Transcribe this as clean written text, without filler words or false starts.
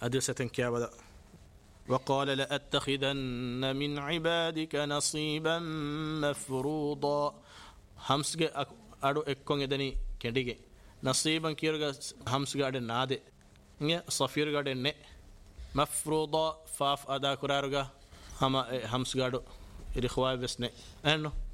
أدرسة كابدا وقال لأتخذن من عبادك نصيبا مفروضا همسك أدو إكون يدني كنديجي نصيبا كيرغا همسك أدو نادي صفير غادي نه مفروضا فاف أدا كرارغا هما همسك أدو إرخوا بس نه أنو